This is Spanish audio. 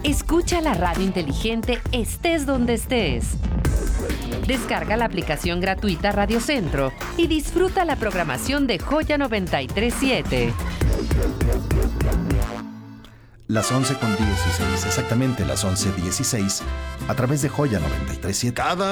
Escucha la radio inteligente estés donde estés. Descarga la aplicación gratuita Radio Centro y disfruta la programación de Joya 93.7. Las 11:16, exactamente las 11:16, a través de Joya 93.7.